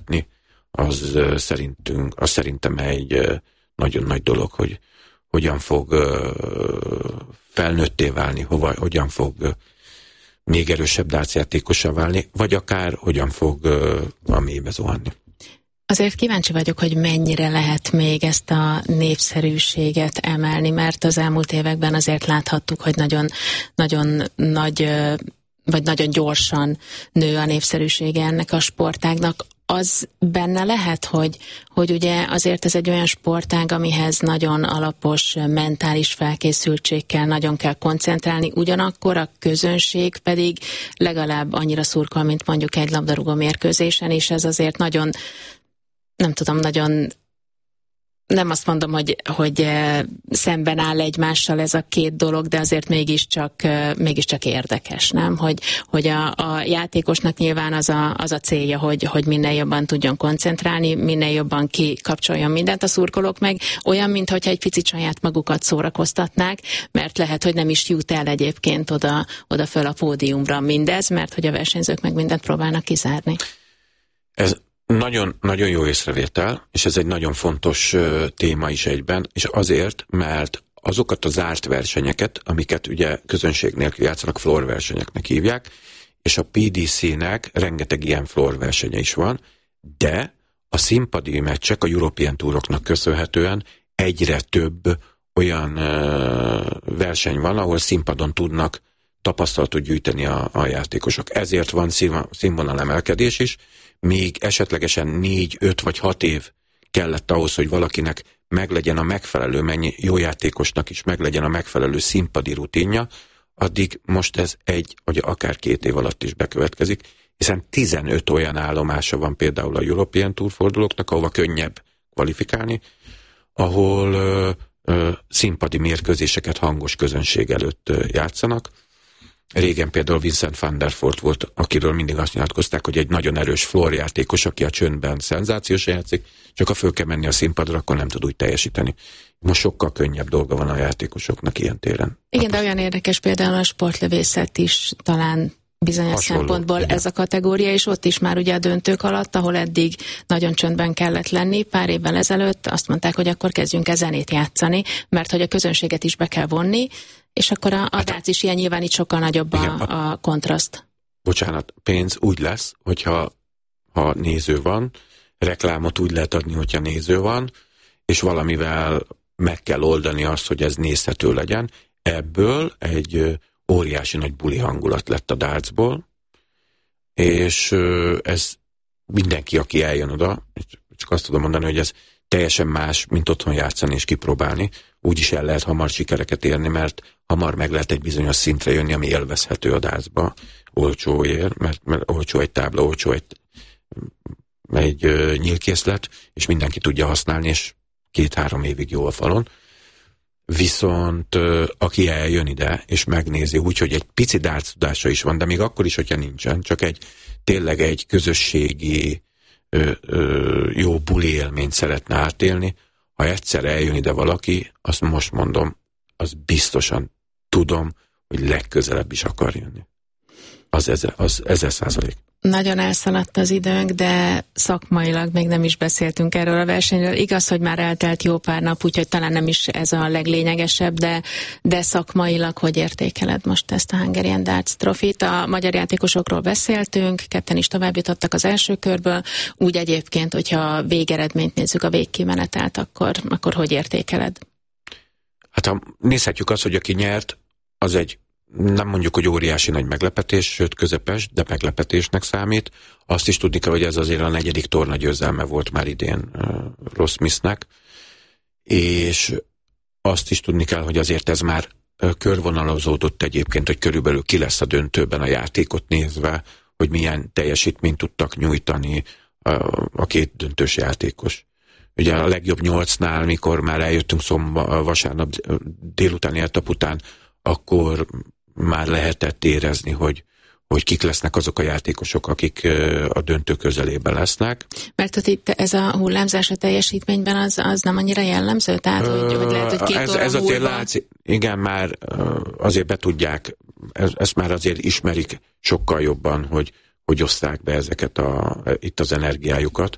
támogatni, az szerintem egy nagyon nagy dolog, hogy hogyan fog felnőtté válni, hogyan fog még erősebb dárcjátékossá válni, vagy akár hogyan fog a mélybe zuhanni. Azért kíváncsi vagyok, hogy mennyire lehet még ezt a népszerűséget emelni, mert az elmúlt években azért láthattuk, hogy nagyon, nagyon nagy, vagy nagyon gyorsan nő a népszerűsége ennek a sportágnak. Az benne lehet, hogy ugye azért ez egy olyan sportág, amihez nagyon alapos mentális felkészültség kell, nagyon kell koncentrálni, ugyanakkor a közönség pedig legalább annyira szurkol, mint mondjuk egy labdarúgó mérkőzésen, és ez azért nagyon, nem tudom, nagyon, nem azt mondom, hogy szemben áll egymással ez a két dolog, de azért mégiscsak érdekes, nem? Hogy a játékosnak nyilván az a célja, hogy minél jobban tudjon koncentrálni, minél jobban kikapcsoljon mindent, a szurkolók meg olyan, mintha egy picit saját magukat szórakoztatnák, mert lehet, hogy nem is jut el egyébként oda föl a pódiumra mindez, mert hogy a versenyzők meg mindent próbálnak kizárni. Ez nagyon, nagyon jó észrevétel, és ez egy nagyon fontos téma is egyben, és azért, mert azokat a zárt versenyeket, amiket ugye közönség nélkül játszanak, floor versenyeknek hívják, és a PDC-nek rengeteg ilyen floor versenye is van, de a színpadi meccsek a European Touroknak köszönhetően egyre több olyan verseny van, ahol színpadon tudnak tapasztalatot gyűjteni a játékosok. Ezért van színvonal emelkedés is, még esetlegesen 4, 5 vagy 6 év kellett ahhoz, hogy valakinek meglegyen a megfelelő, jó játékosnak is meglegyen a megfelelő színpadi rutinja, addig most ez 1 vagy akár 2 év alatt is bekövetkezik, hiszen 15 olyan állomása van például a European Tour fordulóknak, ahova könnyebb kvalifikálni, ahol színpadi mérkőzéseket hangos közönség előtt játszanak. Régen például Vincent van der Voort volt, akiről mindig azt nyilatkozták, hogy egy nagyon erős floor játékos, aki a csöndben szenzációs játszik, csak ha föl kell menni a színpadra, akkor nem tud úgy teljesíteni. Most sokkal könnyebb dolga van a játékosoknak ilyen téren. Igen, de olyan érdekes például a sportlövészet is talán bizonyos hasonló szempontból igen. Ez a kategória, és ott is már ugye a döntők alatt, ahol eddig nagyon csöndben kellett lenni, pár évvel ezelőtt azt mondták, hogy akkor kezdjünk el zenét játszani, mert hogy a közönséget is be kell vonni, és akkor a dác is ilyen nyilván itt sokkal nagyobb a kontraszt. Bocsánat, pénz úgy lesz, hogyha néző van, reklámot úgy lehet adni, hogyha néző van, és valamivel meg kell oldani azt, hogy ez nézhető legyen. Ebből egy óriási nagy buli hangulat lett a dartsból, és ez mindenki, aki eljön oda, csak azt tudom mondani, hogy ez teljesen más, mint otthon játszani és kipróbálni. Úgyis el lehet hamar sikereket érni, mert hamar meg lehet egy bizonyos szintre jönni, ami élvezhető a dartsba olcsóért, mert olcsó egy tábla, olcsó egy nyílkészlet, és mindenki tudja használni, és 2-3 évig jó a falon. Viszont aki eljön ide, és megnézi úgy, hogy egy pici darts tudása is van, de még akkor is, hogyha nincsen, csak tényleg egy közösségi jó buli élményt szeretne átélni, ha egyszer eljön ide valaki, azt most mondom, az biztosan tudom, hogy legközelebb is akar jönni. Az 1000%. Nagyon elszaladt az időnk, de szakmailag még nem is beszéltünk erről a versenyről. Igaz, hogy már eltelt jó pár nap, úgyhogy talán nem is ez a leglényegesebb, de szakmailag hogy értékeled most ezt a Hungarian Darts Trophy-t? A magyar játékosokról beszéltünk, ketten is tovább jutottak az első körből, úgy egyébként, hogyha a végeredményt nézzük, a végkimenetelt, akkor hogy értékeled? Hát ha nézhetjük azt, hogy aki nyert, az egy nem mondjuk, hogy óriási nagy meglepetés, sőt közepes, de meglepetésnek számít. Azt is tudni kell, hogy ez azért a 4. torna győzelme volt már idén Ross Smithnek, és azt is tudni kell, hogy azért ez már körvonalazódott egyébként, hogy körülbelül ki lesz a döntőben a játékot nézve, hogy milyen teljesítményt tudtak nyújtani a két döntős játékos. Ugye a legjobb 8-nál, mikor már eljöttünk vasárnap délutáni etap után, akkor már lehetett érezni, hogy kik lesznek azok a játékosok, akik a döntő közelében lesznek. Mert hogy itt ez a hullámzás a teljesítményben az nem annyira jellemző? Tehát, hogy lehet, hogy 2 óra ez múlva... azért látszik, igen, már azért betudják, ezt már azért ismerik sokkal jobban, hogy oszták be ezeket itt az energiájukat.